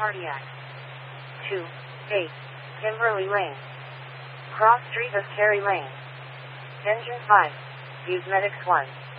Cardiac. 2. 8. Kimberly Lane. Cross Street of Kerry Lane. Engine 5. Views Medics 1.